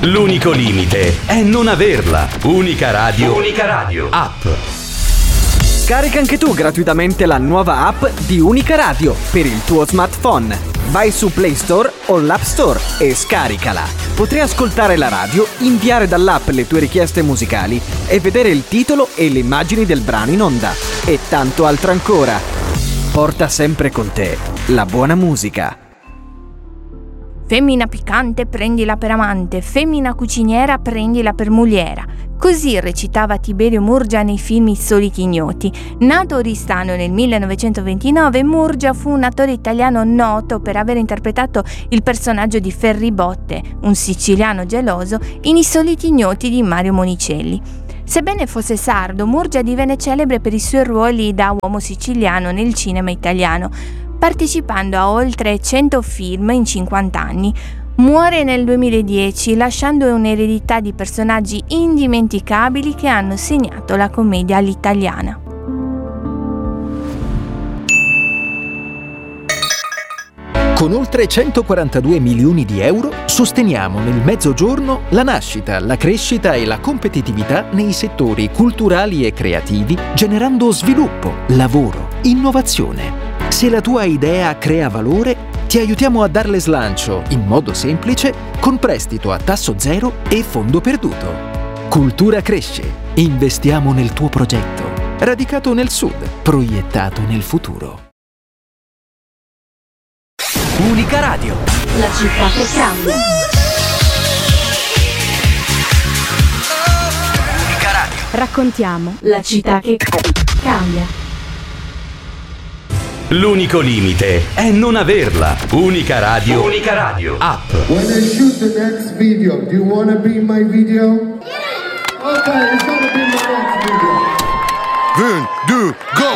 L'unico limite è non averla. Unica Radio. Unica Radio. App. Scarica anche tu gratuitamente la nuova app di Unica Radio per il tuo smartphone. Vai su Play Store o l'App Store e scaricala. Potrai ascoltare la radio, inviare dall'app le tue richieste musicali e vedere il titolo e le immagini del brano in onda. E tanto altro ancora. Porta sempre con te la buona musica. Femmina piccante, prendila per amante, femmina cuciniera, prendila per muliera. Così recitava Tiberio Murgia nei film I soliti ignoti. Nato a Oristano nel 1929, Murgia fu un attore italiano noto per aver interpretato il personaggio di Ferribotte, un siciliano geloso, in I soliti ignoti di Mario Monicelli. Sebbene fosse sardo, Murgia divenne celebre per i suoi ruoli da uomo siciliano nel cinema italiano, partecipando a oltre 100 film in 50 anni. Muore nel 2010 lasciando un'eredità di personaggi indimenticabili che hanno segnato la commedia all'italiana. Con oltre 142 milioni di euro sosteniamo nel Mezzogiorno la nascita, la crescita e la competitività nei settori culturali e creativi, generando sviluppo, lavoro, innovazione. Se la tua idea crea valore, ti aiutiamo a darle slancio in modo semplice con prestito a tasso zero e fondo perduto. Cultura cresce. Investiamo nel tuo progetto. Radicato nel sud, proiettato nel futuro. Unica Radio. La città che cambia. Unica Radio. Raccontiamo la città che cambia. L'unico limite è non averla. Unica Radio. Unica Radio. App. When I shoot the next video, do you want to be in my video? Okay, it's gonna be my next video. 1,